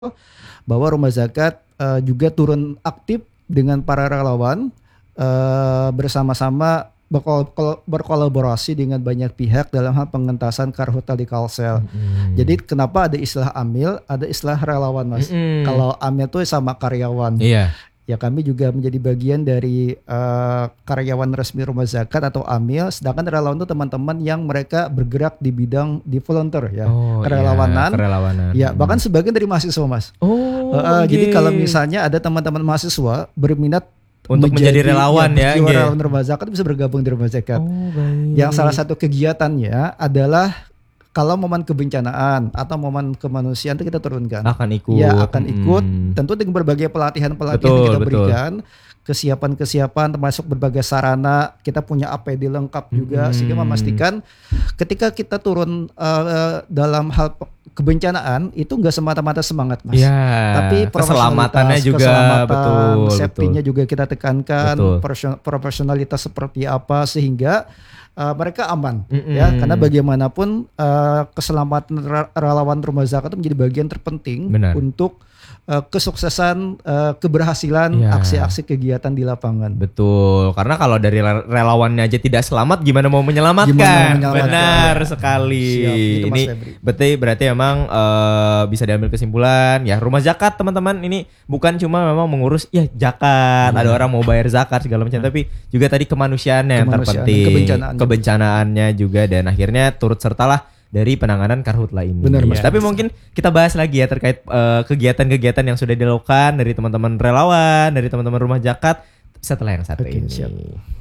bahwa Rumah Zakat juga turun aktif dengan para relawan bersama-sama berkolaborasi dengan banyak pihak dalam hal pengentasan karhutla di Kalsel. Jadi kenapa ada istilah amil, ada istilah relawan, Mas. Kalau amil itu sama karyawan. Iya. Ya kami juga menjadi bagian dari karyawan resmi Rumah Zakat atau amil, sedangkan relawan itu teman-teman yang mereka bergerak di bidang di volunteer ya, kerelawanan. Iya, kerelawanan. Ya, bahkan sebagian dari mahasiswa, Mas. Jadi kalau misalnya ada teman-teman mahasiswa berminat untuk menjadi relawan ya, relawan Rumah Zakat bisa bergabung di Rumah Zakat. Yang salah satu kegiatannya adalah kalau momen kebencanaan atau momen kemanusiaan itu kita turunkan. Akan ikut. Ya, akan ikut. Tentu dengan berbagai pelatihan-pelatihan yang kita berikan, kesiapan-kesiapan termasuk berbagai sarana, kita punya APD lengkap juga sehingga memastikan ketika kita turun dalam hal kebencanaan itu enggak semata-mata semangat, Mas. Ya, tapi keselamatannya juga, betul, safety-nya juga kita tekankan, betul. profesionalitas seperti apa sehingga mereka aman ya, karena bagaimanapun keselamatan relawan Rumah Zakat itu menjadi bagian terpenting untuk kesuksesan, keberhasilan aksi-aksi kegiatan di lapangan. Betul, karena kalau dari relawannya aja tidak selamat, gimana mau menyelamatkan? Benar sekali. Siap, ini berarti memang bisa diambil kesimpulan ya, Rumah Zakat teman-teman ini bukan cuma memang mengurus ya zakat, ada orang mau bayar zakat segala macam, tapi juga tadi kemanusiaannya yang terpenting, kebencanaannya juga, dan akhirnya turut sertalah dari penanganan karhutla ini. Benar, Mas. Tapi mungkin kita bahas lagi ya terkait kegiatan-kegiatan yang sudah dilakukan dari teman-teman relawan, dari teman-teman Rumah Zakat setelah yang satu ini. Siap.